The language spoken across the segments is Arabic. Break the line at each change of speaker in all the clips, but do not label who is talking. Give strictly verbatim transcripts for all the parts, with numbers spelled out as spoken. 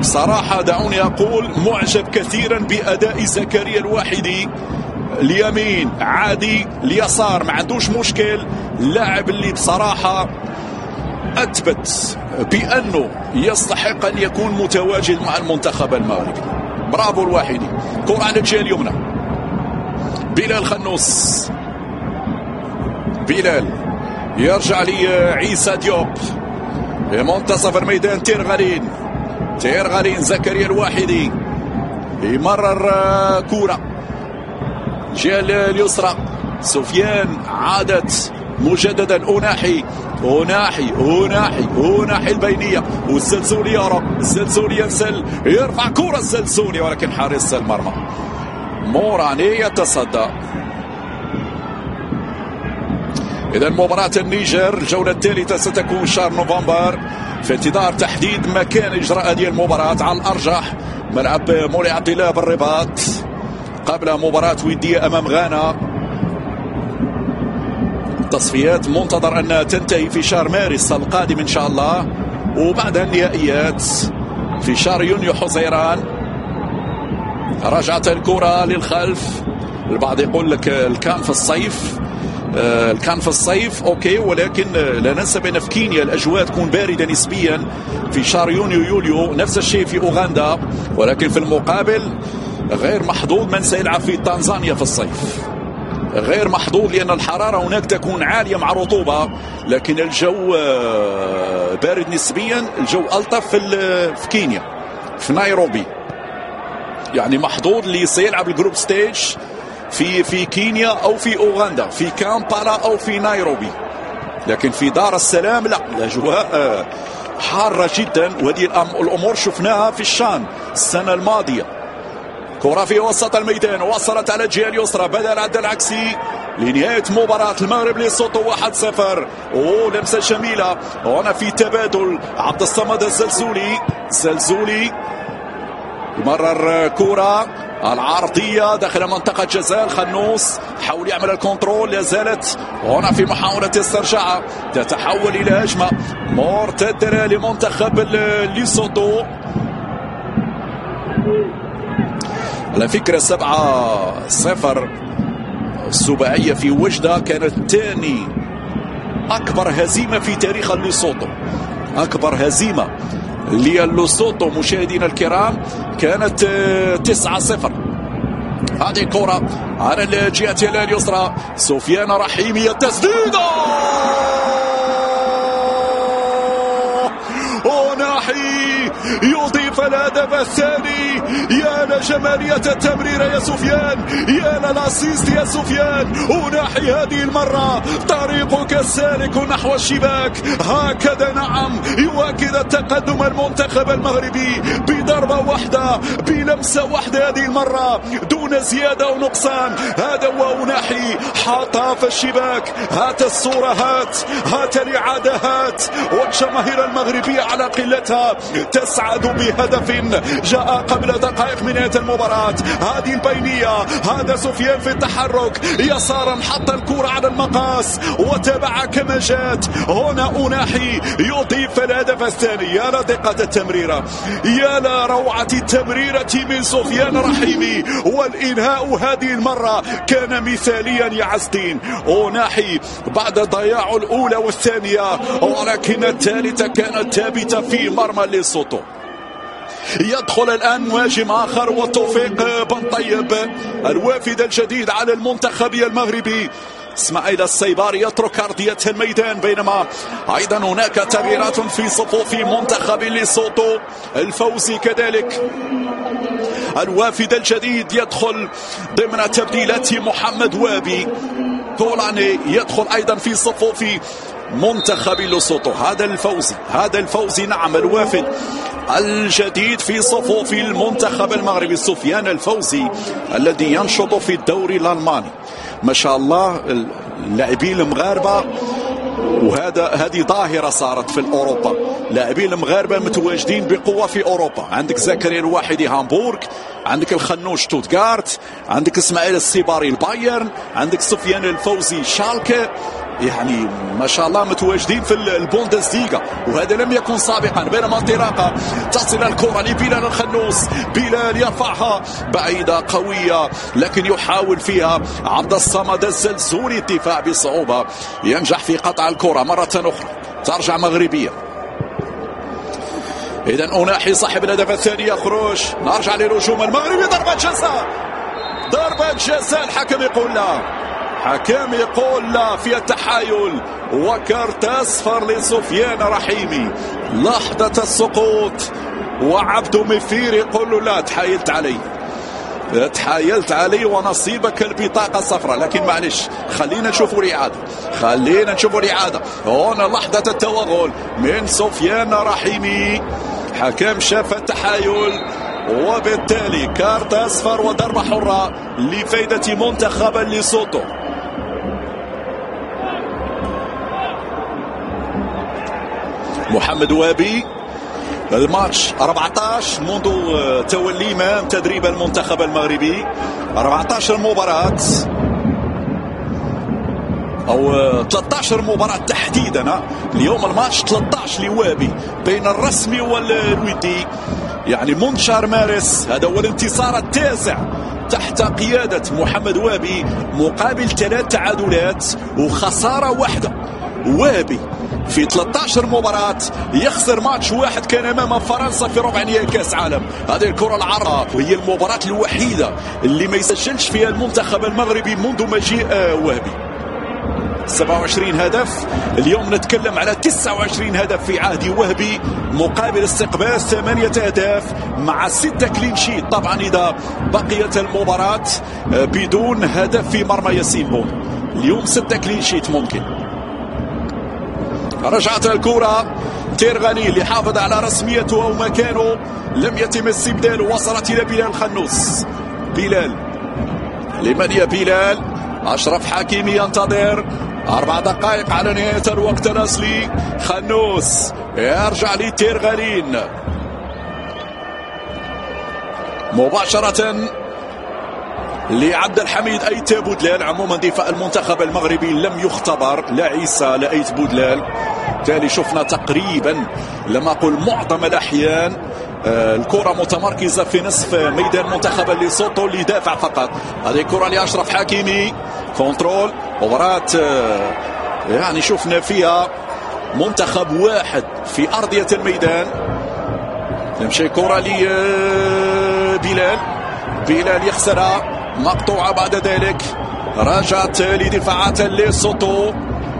بصراحة دعوني أقول معجب كثيرا بأداء زكريا الواحدي. اليمين عادي، اليسار ما عندوش مشكل. اللاعب اللي بصراحة أثبت بأنه يستحق أن يكون متواجد مع المنتخب المغربي. برافو الواحدي. كرة على الجهة اليمنى، بلال خنوس، بلال يرجع لي عيسى ديوب منتصف الميدان. تيرغالين تيرغالين زكريا الواحدي يمرر كرة الجهة اليسرى. سفيان عادت مجددا. أناحي أناحي أناحي أناحي البينية، والزلزولي يرى الزلزولي ينزل يرفع كرة الزلزولي، ولكن حارس المرمى موراني يتصدى. إذا مباراة النيجر الجولة الثالثة ستكون شهر نوفمبر، في انتظار تحديد مكان إجراء هذه المباراة. على الأرجح ملعب مولاي عبد الله بالرباط قبل مباراة ودية أمام غانا. تصفيات منتظر أنها تنتهي في شهر مارس القادم إن شاء الله، وبعدها النهائيات في شهر يونيو حزيران. رجعت الكرة للخلف. البعض يقول لك الكان في الصيف، الكان في الصيف اوكي، ولكن لا ننسى بان في كينيا الاجواء تكون بارده نسبيا في شهر يونيو يوليو، نفس الشيء في اوغندا، ولكن في المقابل غير محظوظ من سيلعب في تنزانيا في الصيف. غير محظوظ لان الحراره هناك تكون عاليه مع رطوبه، لكن الجو بارد نسبيا. الجو الطف في في كينيا في نيروبي. يعني محظوظ اللي سيلعب الجروب ستيج في في كينيا او في اوغندا، في كامبالا او في نيروبي. لكن في دار السلام لا، الاجواء حاره جدا، وهذه الامور شفناها في الشام السنه الماضيه. كره في وسط الميدان وصلت على الجهه اليسرى، بدا العد العكسي لنهايه مباراه المغرب لسوتو واحد صفر. اوه لمسه جميله هنا في تبادل. عبد الصمد الزلزولي، الزلزولي يمرر كره العرضية داخل منطقة جزاء. الخنوس حاول يعمل الكنترول، لا زالت هنا في محاولة استرجاع، تتحول إلى هجمة مرتدة لمنتخب ليسوتو. على فكرة سبعة صفر السباعية في وجدة كانت ثاني أكبر هزيمة في تاريخ ليسوتو. أكبر هزيمة للوسوتو مشاهدينا الكرام كانت تسعة صفر. هذه الكرة على الجهة اليسرى، سفيان رحيمي التسديدة، وناحي يضيف الهدف الثاني. يا لجمالية التمريرة يا سفيان، يا للاسيست يا سفيان. وناحي هذه المرة طريقك السالك نحو الشباك. هكذا نعم يواكد التقدم المنتخب المغربي بضربة واحدة بلمسة واحدة هذه المرة دون زيادة ونقصان. هذا هو وناحي حاطها في الشباك. هات الصورة، هات هات الإعادة، هات. والجماهير المغربية على قلتها تسعد بهدف جاء قبل دقائق من نهاية المباراة. هذه البينية، هذا سفيان في التحرك يسارا، حط الكرة على المقاس وتابع كما جات. هنا أناحي يضيف الهدف الثاني. يا لدقة التمريرة، يا لروعة التمريرة من سفيان رحيمي. والإنهاء هذه المرة كان مثاليا يا عزدين. أناحي بعد ضياع الأولى والثانية، ولكن الثالثة كانت ثابتة في مرمى ليسوتو. يدخل الآن مهاجم آخر وتوفيق بن طيب الوافد الجديد على المنتخب المغربي. اسماعيل السيباري يترك أرضية الميدان، بينما أيضا هناك تغييرات في صفوف منتخب ليسوتو. الفوزي كذلك الوافد الجديد يدخل ضمن تبديلات محمد وابي. كولاني يدخل أيضا في صفوف منتخب ليسوتو. هذا الفوزي، هذا الفوزي نعم الوافد الجديد في صفوف المنتخب المغربي. سفيان الفوزي الذي ينشط في الدوري الألماني، ما شاء الله اللاعبين المغاربة، وهذا هذه ظاهرة صارت في أوروبا. لاعبين المغاربة متواجدين بقوة في أوروبا. عندك زكريا الواحدي هامبورغ، عندك الخنوش شتوتغارت، عندك اسماعيل السيباري البايرن، عندك سفيان الفوزي شالكه. يعني ما شاء الله متواجدين في البوندسليغا، وهذا لم يكن سابقا. بينما انطلاقه تصل الكره لبلال الخنوس، بلال يرفعها بعيده قويه لكن يحاول فيها عبد الصمد الزلزولي الدفاع بصعوبه، ينجح في قطع الكره مره اخرى، ترجع مغربيه. اذا أناحي صاحب الهدف الثاني يخرج، نرجع للهجوم المغربي، ضربه جزاء، ضربه جزاء. الحكم يقول لا، حكم يقول لا في التحايل، وكارت اصفر لسفيان رحيمي. لحظه السقوط وعبد مفير يقول له لا، تحايلت علي تحايلت علي ونصيبك البطاقه الصفراء. لكن معلش خلينا نشوفوا الاعاده، خلينا نشوفوا الاعاده. هنا لحظه التوغل من سفيان رحيمي، حكم شاف التحايل وبالتالي كارت اصفر وضربه حره لفائده منتخب ليسوتو. محمد وابي، الماتش أربعة عشر منذ تولي إمام تدريب المنتخب المغربي، أربعة عشر مباراة أو ثلاثة عشر مباراة تحديدا. اليوم الماتش ثلاثة عشر لوابي بين الرسمي والودي، يعني منذ شهر مارس. هذا هو الانتصار التاسع تحت قيادة محمد وابي مقابل ثلاث تعادلات وخسارة واحدة. وابي في ثلاثة عشر مباراة يخسر ماتش واحد كان امام فرنسا في ربع نهائي كاس عالم. هذه الكرة العرضة وهي المباراة الوحيدة اللي ما يسجلش فيها المنتخب المغربي منذ مجيء وهبي. سبعة وعشرين هدف، اليوم نتكلم على تسعة وعشرين هدف في عهد وهبي مقابل استقبال ثمانية أهداف مع ستة كلين شيت. طبعا إذا بقيت المباراة بدون هدف في مرمى ياسين بون، اليوم ستة كلين شيت ممكن. رجعت الكرة تيرغاني اللي حافظ على رسميته ومكانه، لم يتم استبداله، وصلت إلى بلال خنوس. بلال لمن يا بلال؟ أشرف حكيمي ينتظر، أربع دقائق على نهاية الوقت الأصلي. خنوس يرجع لتيرغالين مباشرة لعبد الحميد أيت بودلال. عموما دفاع المنتخب المغربي لم يختبر، لا عيسى لا أيت بودلال. بالتالي شفنا تقريبا لما أقول معظم الأحيان آه الكرة متمركزة في نصف ميدان منتخب ليسوتو اللي دافع فقط. هذه الكرة لأشرف حكيمي، كنترول مباراة آه يعني شفنا فيها منتخب واحد في أرضية الميدان. تمشي كرة لبلال، بلال يخسرها، مقطوعة بعد ذلك، راجعت لدفاعات ليسوتو.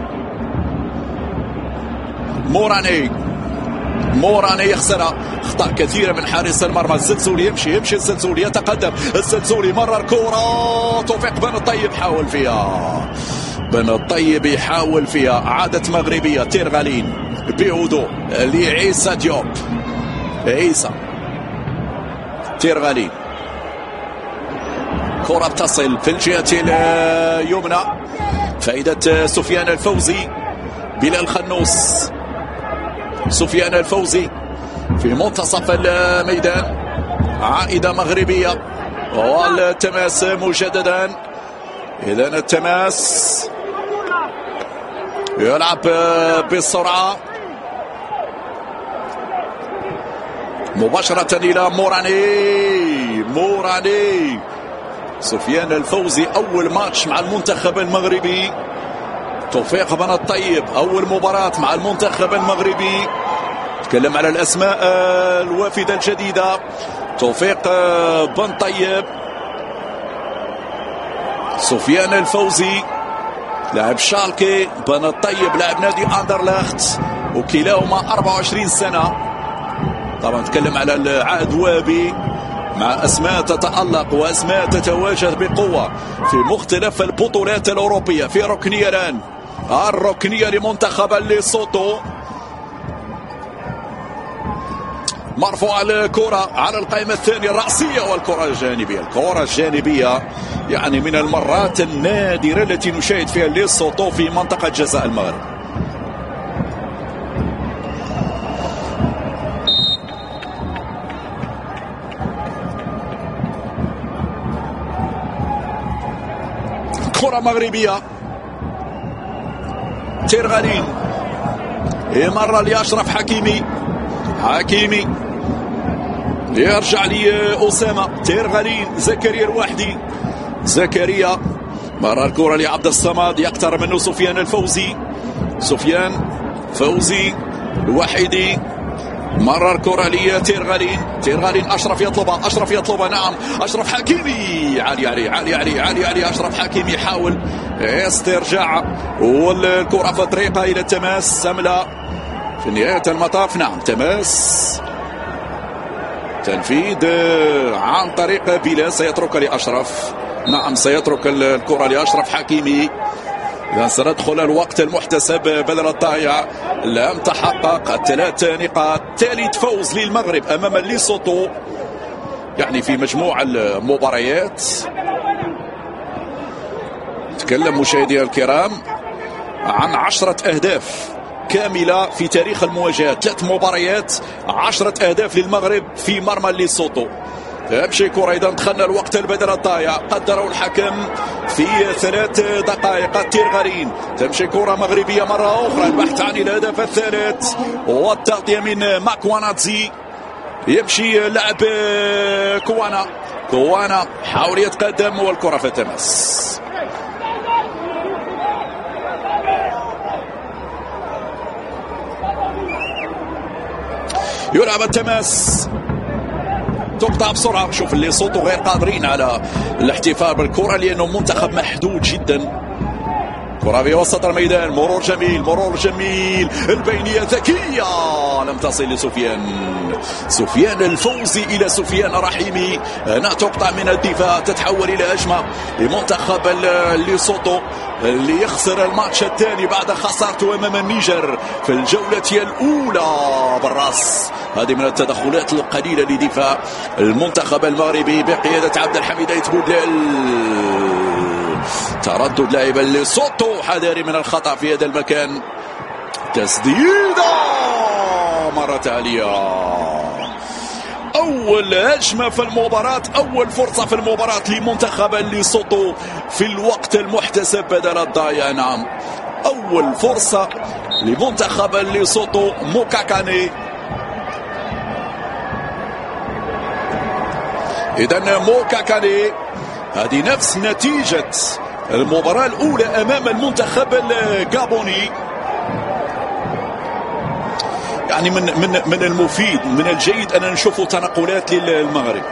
موراني موراني يخسرها، اخطاء كثيره من حارس المرمى. الزلزولي يمشي يمشي الزلزولي يتقدم، الزلزولي مرر كره، توفيق بن الطيب حاول فيها، بن الطيب يحاول فيها. عادت مغربيه تيرغالين بهدوء لعيسى ديوب، عيسى تيرغالين، كره بتصل في الجهه اليمنى، فائده سفيان الفوزي. بلال خنوس، سفيان الفوزي في منتصف الميدان، عائدة مغربية والتماس مجددا. إذا التماس يلعب بالسرعة مباشرة إلى موراني. موراني سفيان الفوزي أول ماتش مع المنتخب المغربي. توفيق بن الطيب أول مباراة مع المنتخب المغربي. تكلم على الأسماء الوافدة الجديدة. توفيق بن طيب، سفيان الفوزي لاعب شالكي، بن الطيب لاعب نادي أندرلخت، وكلاهما أربعة وعشرين سنة. طبعا تكلم على العهد وابي مع أسماء تتألق وأسماء تتواجد بقوة في مختلف البطولات الأوروبية. في ركنية الآن، الركنية لمنتخب ليسوتو، مرفوع الكرة على القائمة الثانية الرأسية، والكرة الجانبية. الكرة الجانبية يعني من المرات النادرة التي نشاهد فيها ليسوتو في منطقة جزاء المغرب. كرة مغربية تيرغالين مرة لأشرف حكيمي، حكيمي يرجع لي أسامة، تيرغالين، زكريا الوحدي، زكريا مرة الكرة لعبد الصمد، يقترب منه سفيان الفوزي، سفيان فوزي الوحيدي، مرة الكرة لتيرغالين، تيرغالين أشرف يطلبها، أشرف يطلبها، نعم أشرف حكيمي، عالي علي عالي علي عالي علي أشرف حكيمي يحاول استرجاع، والكرة في طريقة إلى التماس، سملة في نهاية المطاف، نعم تماس، تنفيذ عن طريق بلا، سيترك لأشرف، نعم سيترك الكرة لأشرف حكيمي. إذا سندخل الوقت المحتسب بدل الضائع، لم تحقق الثلاث نقاط، ثالث فوز للمغرب أمام ليسوتو يعني في مجموع المباريات. تكلم مشاهدي الكرام عن عشرة أهداف كاملة في تاريخ المواجهات، ثلاث مباريات، عشرة أهداف للمغرب في مرمى ليسوتو. تمشي كرة، إذا دخلنا الوقت البدل الضائع، قدروا الحكم في ثلاث دقائق. تيرغالين تمشي كرة مغربية مرة أخرى، البحث عن الهدف الثالث والتغطية من ماكواناتزي، يمشي لعب كوانا، كوانا حاول يتقدم والكرة في التماس. يلعب التماس، تقطع بسرعة. شوف اللي صوته غير قادرين على الاحتفال بالكرة لأنه منتخب محدود جدا. كرة في وسط الميدان، مرور جميل، مرور جميل، البينية ذكية لم تصل لسفيان، سفيان الفوزي إلى سفيان رحيمي. هنا تقطع من الدفاع، تتحول إلى هجمة لمنتخب ليسوتو اللي يخسر الماتش الثاني بعد خسارته أمام النيجر في الجولة الأولى بالراس. هذه من التدخلات القليلة لدفاع المنتخب المغربي بقيادة عبد الحميد أيت بودلال. تردد لاعب ليسوتو، حذاري من الخطأ في هذا المكان. تسديدة مرة تالية، أول هجمة في المباراة، أول فرصة في المباراة لمنتخب ليسوتو في الوقت المحتسب بدل الضائع. نعم أول فرصة لمنتخب ليسوتو. موكاكاني، إذا موكاكاني، هذه نفس نتيجة المباراة الأولى أمام المنتخب الجابوني. يعني من من من المفيد، من الجيد أن نشوف تنقلات للمغرب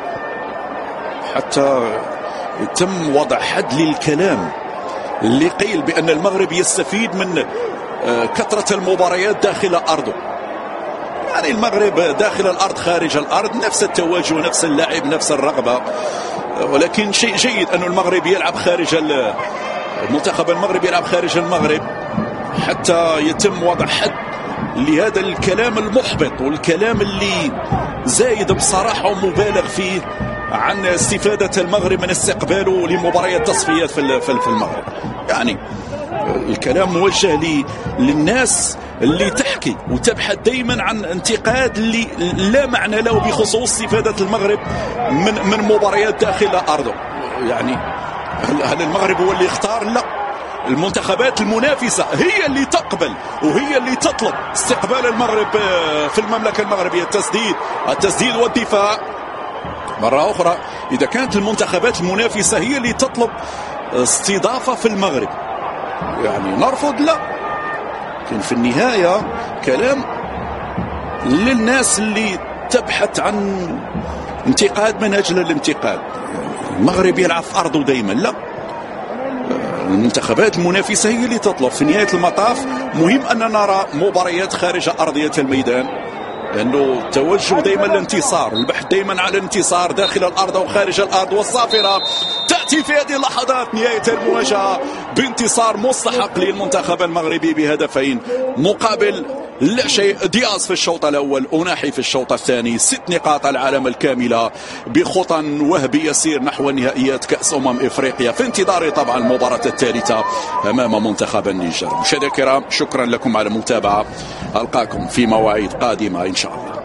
حتى يتم وضع حد للكلام اللي قيل بأن المغرب يستفيد من كثرة المباريات داخل أرضه. يعني المغرب داخل الأرض خارج الأرض نفس التوجه، نفس اللعب، نفس الرغبة، ولكن شيء جيد أن المغرب يلعب خارج المنتخب المغربي يلعب خارج المغرب حتى يتم وضع حد لهذا الكلام المحبط والكلام اللي زايد بصراحة ومبالغ فيه عن استفادة المغرب من استقباله لمباريات تصفيات في المغرب. يعني الكلام موجه للناس اللي تحكي وتبحث دائما عن انتقاد اللي لا معنى له بخصوص استفادة المغرب من من مباريات داخل أرضه. يعني هل المغرب هو اللي يختار؟ لا، المنتخبات المنافسة هي اللي تقبل وهي اللي تطلب استقبال المغرب في المملكة المغربية. التسديد التسديد والدفاع مرة أخرى. إذا كانت المنتخبات المنافسة هي اللي تطلب استضافة في المغرب يعني نرفض؟ لا، لكن في النهاية كلام للناس اللي تبحث عن انتقاد من أجل الانتقاد. المغرب يلعب في أرضه دايما، لا، المنتخبات المنافسة هي اللي تطلب. في نهاية المطاف مهم أن نرى مباريات خارج أرضية الميدان، لأنه التوجه دائما الانتصار، البحث دائما على الانتصار داخل الأرض وخارج الأرض. والصافرة تأتي في هذه اللحظات، نهاية المواجهة بانتصار مستحق للمنتخب المغربي بهدفين مقابل لا شيء. دياز في الشوط الأول، أناحي في الشوط الثاني. ست نقاط العالم الكاملة بخطى وهب يسير نحو نهائيات كأس أمم إفريقيا، في انتظار طبعا المباراة الثالثة أمام منتخب النيجر. مشاهدينا الكرام، شكرا لكم على المتابعة، ألقاكم في مواعيد قادمة إن شاء الله.